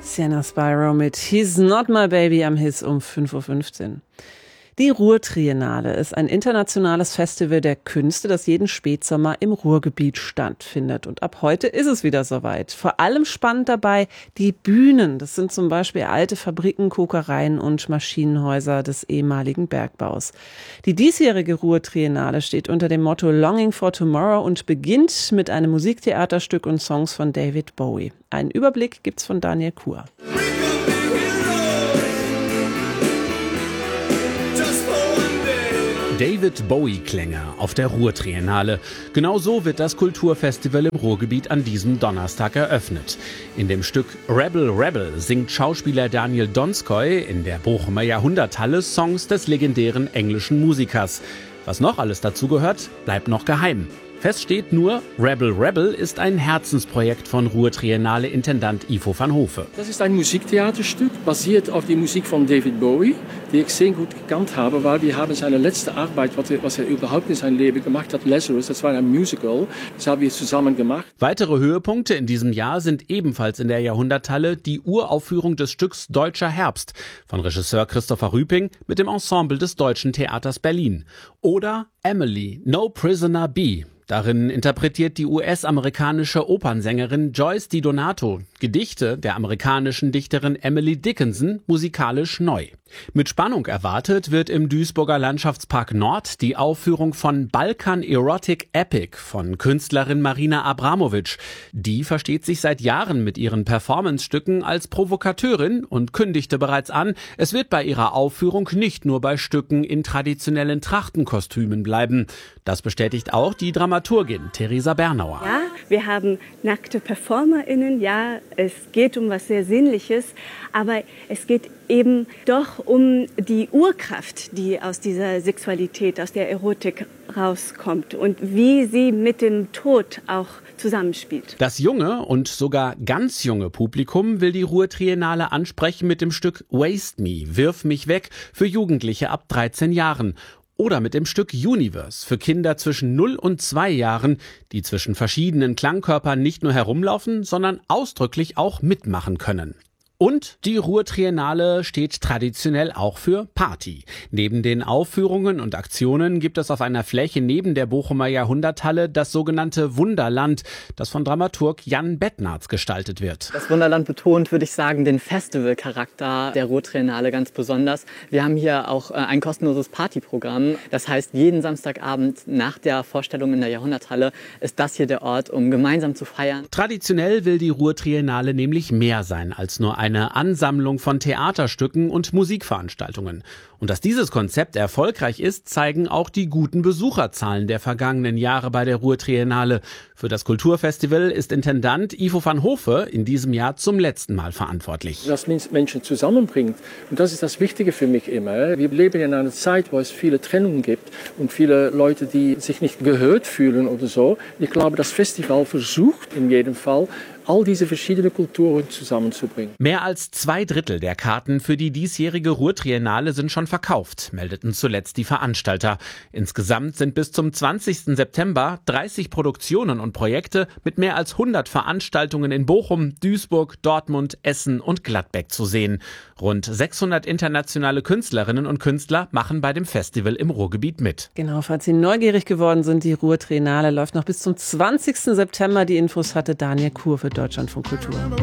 Sienna Spyro mit He's Not My Baby am Hiss um 5:15 Uhr. Die Ruhr-Triennale ist ein internationales Festival der Künste, das jeden Spätsommer im Ruhrgebiet stattfindet. Und ab heute ist es wieder soweit. Vor allem spannend dabei die Bühnen. Das sind zum Beispiel alte Fabriken, Kokereien und Maschinenhäuser des ehemaligen Bergbaus. Die diesjährige Ruhr-Triennale steht unter dem Motto Longing for Tomorrow und beginnt mit einem Musiktheaterstück und Songs von David Bowie. Einen Überblick gibt's von Daniel Kuhr. David Bowie-Klänge auf der Ruhr-Triennale. Genau so wird das Kulturfestival im Ruhrgebiet an diesem Donnerstag eröffnet. In dem Stück Rebel Rebel singt Schauspieler Daniel Donskoy in der Bochumer Jahrhunderthalle Songs des legendären englischen Musikers. Was noch alles dazu gehört, bleibt noch geheim. Fest steht nur, Rebel Rebel ist ein Herzensprojekt von Ruhr-Triennale-Intendant Ivo van Hofe. Das ist ein Musiktheaterstück, basiert auf die Musik von David Bowie, die ich sehr gut gekannt habe, weil wir haben seine letzte Arbeit, was er überhaupt in seinem Leben gemacht hat, Lazarus, das war ein Musical, das haben wir zusammen gemacht. Weitere Höhepunkte in diesem Jahr sind ebenfalls in der Jahrhunderthalle die Uraufführung des Stücks Deutscher Herbst von Regisseur Christopher Rüping mit dem Ensemble des Deutschen Theaters Berlin. Oder Emily, No Prisoner Be. Darin interpretiert die US-amerikanische Opernsängerin Joyce DiDonato Gedichte der amerikanischen Dichterin Emily Dickinson musikalisch neu. Mit Spannung erwartet wird im Duisburger Landschaftspark Nord die Aufführung von Balkan Erotic Epic von Künstlerin Marina Abramovic. Die versteht sich seit Jahren mit ihren Performance-Stücken als Provokateurin und kündigte bereits an, es wird bei ihrer Aufführung nicht nur bei Stücken in traditionellen Trachtenkostümen bleiben. Das bestätigt auch die Dramaturgin Theresa Bernauer. Ja, wir haben nackte PerformerInnen, ja, es geht um was sehr Sinnliches, aber es geht eben doch um die Urkraft, die aus dieser Sexualität, aus der Erotik rauskommt und wie sie mit dem Tod auch zusammenspielt. Das junge und sogar ganz junge Publikum will die Ruhr-Triennale ansprechen mit dem Stück Waste Me, Wirf mich weg, für Jugendliche ab 13 Jahren. Oder mit dem Stück Universe für Kinder zwischen 0 und 2 Jahren, die zwischen verschiedenen Klangkörpern nicht nur herumlaufen, sondern ausdrücklich auch mitmachen können. Und die Ruhr-Triennale steht traditionell auch für Party. Neben den Aufführungen und Aktionen gibt es auf einer Fläche neben der Bochumer Jahrhunderthalle das sogenannte Wunderland, das von Dramaturg Jan Bettnarz gestaltet wird. Das Wunderland betont, würde ich sagen, den Festivalcharakter der Ruhr-Triennale ganz besonders. Wir haben hier auch ein kostenloses Partyprogramm. Das heißt, jeden Samstagabend nach der Vorstellung in der Jahrhunderthalle ist das hier der Ort, um gemeinsam zu feiern. Traditionell will die Ruhr-Triennale nämlich mehr sein als nur eine Ansammlung von Theaterstücken und Musikveranstaltungen. Und dass dieses Konzept erfolgreich ist, zeigen auch die guten Besucherzahlen der vergangenen Jahre bei der Ruhr-Triennale. Für das Kulturfestival ist Intendant Ivo van Hofe in diesem Jahr zum letzten Mal verantwortlich. Das Menschen zusammenbringt. Und das ist das Wichtige für mich immer. Wir leben in einer Zeit, wo es viele Trennungen gibt und viele Leute, die sich nicht gehört fühlen oder so. Ich glaube, das Festival versucht in jedem Fall, all diese verschiedenen Kulturen zusammenzubringen. Mehr als 2/3 der Karten für die diesjährige Ruhr-Triennale sind schon verkauft, meldeten zuletzt die Veranstalter. Insgesamt sind bis zum 20. September 30 Produktionen und Projekte mit mehr als 100 Veranstaltungen in Bochum, Duisburg, Dortmund, Essen und Gladbeck zu sehen. Rund 600 internationale Künstlerinnen und Künstler machen bei dem Festival im Ruhrgebiet mit. Genau, falls Sie neugierig geworden sind, die Ruhr-Triennale läuft noch bis zum 20. September. Die Infos hatte Daniel Kuhr für Deutschlandfunk Kultur.